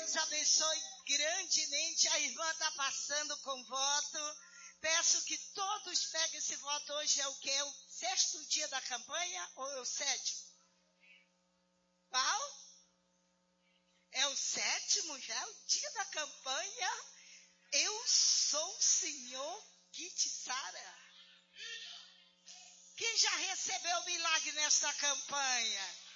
Deus abençoe grandemente. A irmã está passando com voto. Peço que todos peguem esse voto. Hoje é o quê? O 6º dia da campanha ou é o 7º? Qual? É o 7º já? O dia da campanha. Eu sou o Senhor que te sara. Quem já recebeu o milagre nesta campanha?